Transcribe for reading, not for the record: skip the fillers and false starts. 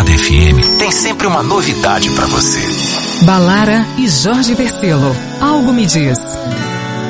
Eldorado FM tem sempre uma novidade para você. Balara e Jorge Versilo. Algo me diz.